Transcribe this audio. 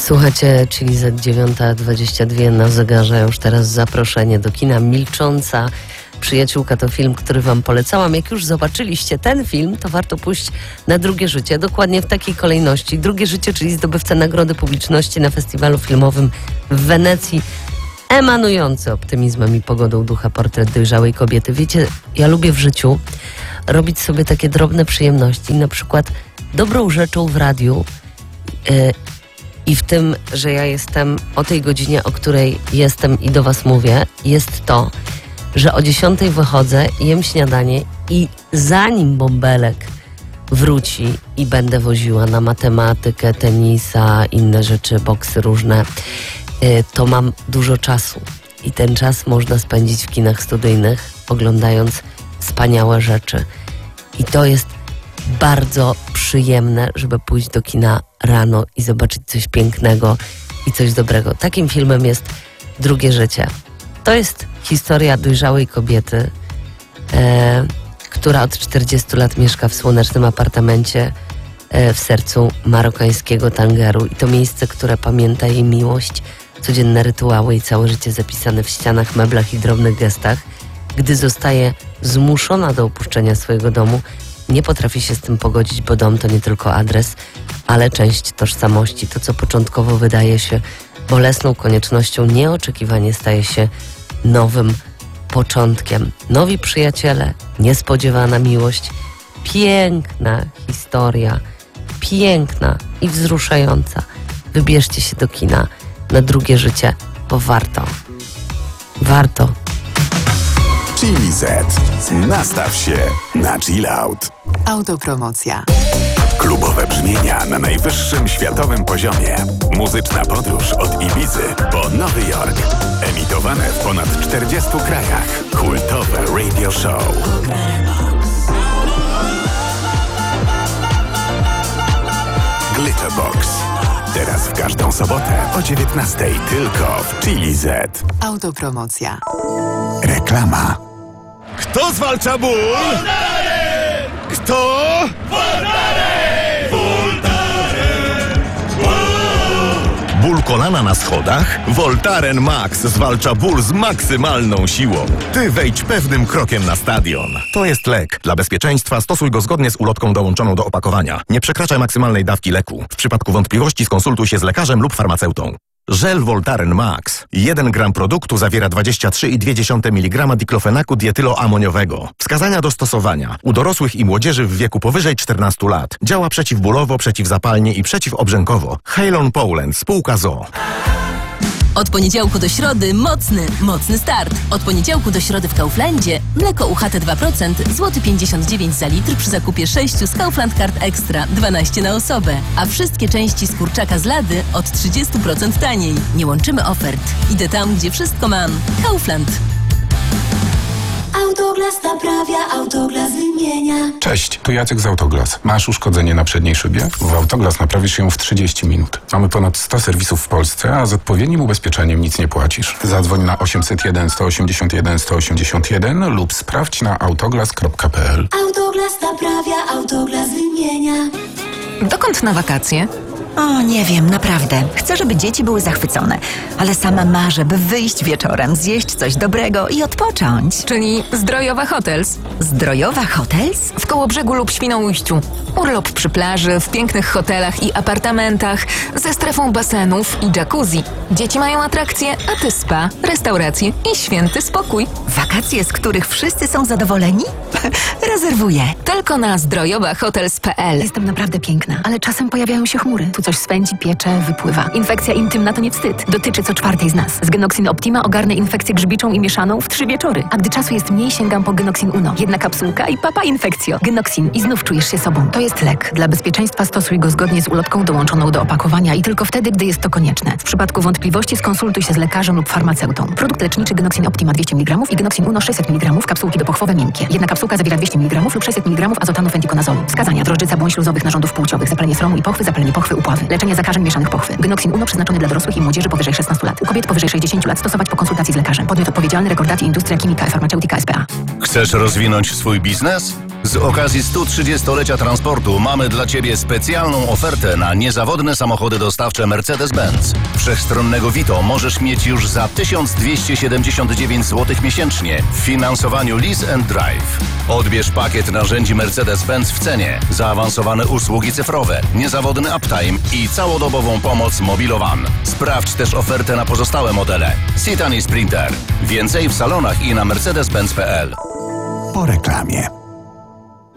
Słuchajcie, czyli za 9:22 na zegarze, już teraz zaproszenie do kina. Milcząca przyjaciółka to film, który wam polecałam. Jak już zobaczyliście ten film, to warto pójść na Drugie życie, dokładnie w takiej kolejności. Drugie życie, czyli zdobywca Nagrody Publiczności na festiwalu filmowym w Wenecji. Emanujący optymizmem i pogodą ducha portret dojrzałej kobiety. Wiecie, ja lubię w życiu robić sobie takie drobne przyjemności, na przykład dobrą rzeczą w radiu i w tym, że ja jestem o tej godzinie, o której jestem i do was mówię, jest to, że o 10:00 wychodzę, jem śniadanie i zanim bąbelek wróci i będę woziła na matematykę, tenisa, inne rzeczy, boksy różne, to mam dużo czasu. I ten czas można spędzić w kinach studyjnych, oglądając wspaniałe rzeczy. I to jest bardzo przyjemne, żeby pójść do kina rano i zobaczyć coś pięknego i coś dobrego. Takim filmem jest Drugie życie. To jest historia dojrzałej kobiety, która od 40 lat mieszka w słonecznym apartamencie w sercu marokańskiego Tangeru. I to miejsce, które pamięta jej miłość, codzienne rytuały i całe życie zapisane w ścianach, meblach i drobnych gestach. Gdy zostaje zmuszona do opuszczenia swojego domu, nie potrafi się z tym pogodzić, bo dom to nie tylko adres, ale część tożsamości. To, co początkowo wydaje się bolesną koniecznością, nieoczekiwanie staje się nowym początkiem. Nowi przyjaciele, niespodziewana miłość, piękna historia, piękna i wzruszająca. Wybierzcie się do kina na Drugie życie, bo warto. Warto. Chili Z. Nastaw się na chill out. Autopromocja. Klubowe brzmienia na najwyższym światowym poziomie. Muzyczna podróż od Ibizy po Nowy Jork. Emitowane w ponad 40 krajach. Kultowe radio show. Glitterbox. Teraz w każdą sobotę o 19:00 tylko w Chili Z. Autopromocja. Reklama. Kto zwalcza ból? Voltaren! Kto? Voltaren! Voltaren! Ból kolana na schodach? Voltaren Max zwalcza ból z maksymalną siłą. Ty wejdź pewnym krokiem na stadion. To jest lek. Dla bezpieczeństwa stosuj go zgodnie z ulotką dołączoną do opakowania. Nie przekraczaj maksymalnej dawki leku. W przypadku wątpliwości skonsultuj się z lekarzem lub farmaceutą. Żel Voltaren Max. 1 gram produktu zawiera 23,2 mg diklofenaku dietyloamoniowego. Wskazania do stosowania. U dorosłych i młodzieży w wieku powyżej 14 lat. Działa przeciwbólowo, przeciwzapalnie i przeciwobrzękowo. Halon Poland, spółka ZOO. Od poniedziałku do środy mocny start. Od poniedziałku do środy w Kauflandzie mleko UHT 2% złoty 59 za litr przy zakupie 6 z Kaufland Card Extra 12 na osobę. A wszystkie części z kurczaka z lady od 30% taniej. Nie łączymy ofert. Idę tam, gdzie wszystko mam. Kaufland. Autoglas naprawia, Autoglas wymienia. Cześć, tu Jacek z Autoglas. Masz uszkodzenie na przedniej szybie? W Autoglas naprawisz ją w 30 minut. Mamy ponad 100 serwisów w Polsce, a z odpowiednim ubezpieczeniem nic nie płacisz. Zadzwoń na 801 181 181 lub sprawdź na autoglas.pl. Autoglas naprawia, Autoglas wymienia. Dokąd na wakacje? O, nie wiem, naprawdę. Chcę, żeby dzieci były zachwycone. Ale sama marzę, by wyjść wieczorem, zjeść coś dobrego i odpocząć. Czyli Zdrojowa Hotels. Zdrojowa Hotels? W Kołobrzegu lub Świnoujściu. Urlop przy plaży, w pięknych hotelach i apartamentach, ze strefą basenów i jacuzzi. Dzieci mają atrakcje, a ty spa, restauracje i święty spokój. Wakacje, z których wszyscy są zadowoleni? Rezerwuję. Tylko na zdrojowahotels.pl. Jestem naprawdę piękna, ale czasem pojawiają się chmury. Tu coś swędzi, piecze, wypływa. Infekcja intymna to nie wstyd. Dotyczy co 4 z nas. Z Genoxin Optima ogarnę infekcję grzybiczą i mieszaną w 3 wieczory. A gdy czasu jest mniej, sięgam po Genoxin Uno. 1 kapsułka i papa infekcjo. Genoxin i znów czujesz się sobą. To jest lek. Dla bezpieczeństwa stosuj go zgodnie z ulotką dołączoną do opakowania i tylko wtedy, gdy jest to konieczne. W przypadku wątpliwości skonsultuj się z lekarzem lub farmaceutą. Produkt leczniczy Genoxin Optima 200 mg i Genoxin Uno 600 mg, kapsułki dopochwowe miękkie. 1 kapsułka zawiera 200 mg lub 600 mg azotanu fentikonazolu. Wskazania: drożdżyca błąd śluzowych narządów płciowych, zapalenie sromu i pochwy, zapalenie pochwy, upławy. Leczenie zakażeń mieszanych pochwy. Genoxin Uno przeznaczony dla dorosłych i młodzieży powyżej 16 lat. U kobiet powyżej 60 lat stosować po konsultacji z lekarzem. Podmiot odpowiedzialny: Recordati Industria Chimica e Farmaceutica S.p.A. Chcesz rozwinąć swój biznes? Z okazji 130-lecia transportu mamy dla Ciebie specjalną ofertę na niezawodne samochody dostawcze Mercedes-Benz. Wszechstronnego Vito możesz mieć już za 1279 zł miesięcznie w finansowaniu Lease and Drive. Odbierz pakiet narzędzi Mercedes-Benz w cenie, zaawansowane usługi cyfrowe, niezawodny uptime i całodobową pomoc Mobilowan. Sprawdź też ofertę na pozostałe modele. Citan i Sprinter. Więcej w salonach i na mercedes-benz.pl. Po reklamie.